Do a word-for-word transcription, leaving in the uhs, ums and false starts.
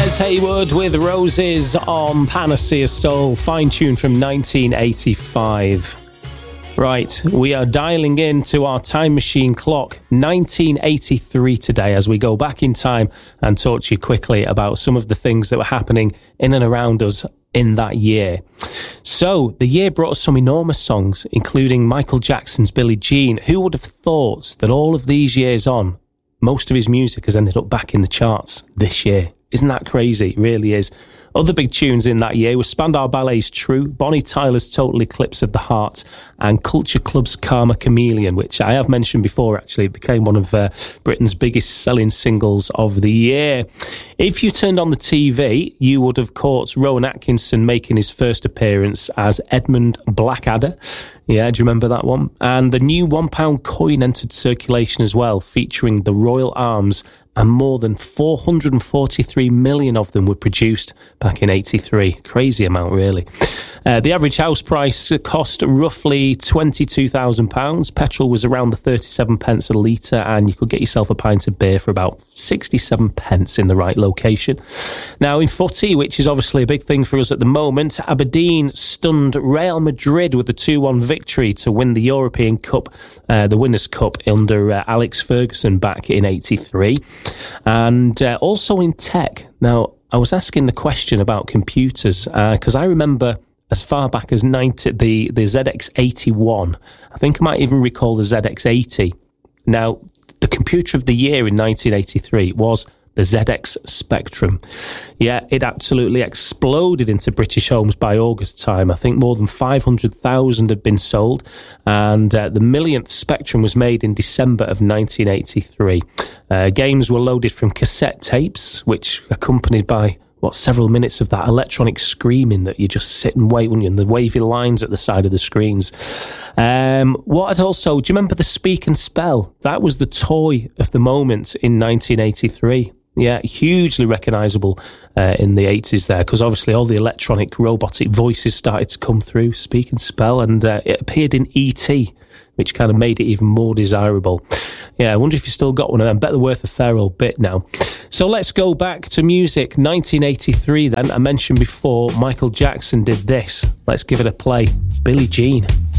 Chris Haywood with Roses on Panacea Soul, fine tune from nineteen eighty-five. Right, we are dialing in to our time machine clock, nineteen eighty-three today, as we go back in time and talk to you quickly about some of the things that were happening in and around us in that year. So, the year brought us some enormous songs, including Michael Jackson's Billie Jean. Who would have thought that all of these years on, most of his music has ended up back in the charts this year? Isn't that crazy? It really is. Other big tunes in that year were Spandau Ballet's True, Bonnie Tyler's Total Eclipse of the Heart, and Culture Club's Karma Chameleon, which I have mentioned before, actually. It became one of uh, Britain's biggest selling singles of the year. If you turned on the T V, you would have caught Rowan Atkinson making his first appearance as Edmund Blackadder. Yeah, do you remember that one? And the new one pound coin entered circulation as well, featuring the Royal Arms, and more than four hundred forty-three million of them were produced back in eighty-three. Crazy amount, really. Uh, the average house price cost roughly twenty-two thousand pounds. Petrol was around the thirty-seven pence a litre, and you could get yourself a pint of beer for about sixty-seven pence in the right location. Now, in footy, which is obviously a big thing for us at the moment, Aberdeen stunned Real Madrid with a two one victory to win the European Cup, uh, the Winners' Cup, under uh, Alex Ferguson back in eighty-three. And uh, also in tech. Now, I was asking the question about computers because uh, I remember as far back as ninety, the, the Z X eighty-one. I think I might even recall the Z X eighty. Now, the computer of the year in nineteen eighty-three was the Z X Spectrum. Yeah, it absolutely exploded into British homes by August time. I think more than five hundred thousand had been sold, and uh, the millionth Spectrum was made in December of nineteen eighty-three. Uh, games were loaded from cassette tapes, which accompanied by what, several minutes of that electronic screaming that you just sit and wait, wouldn't you, and the wavy lines at the side of the screens. Um, what also, do you remember the Speak and Spell? That was the toy of the moment in nineteen eighty-three. Yeah, hugely recognisable uh, in the eighties there, because obviously all the electronic robotic voices started to come through, Speak and Spell, and uh, it appeared in E T, which kind of made it even more desirable. Yeah, I wonder if you still got one of them. Bet they're worth a fair old bit now. So let's go back to music. nineteen eighty-three then. I mentioned before Michael Jackson did this. Let's give it a play. Billie Jean.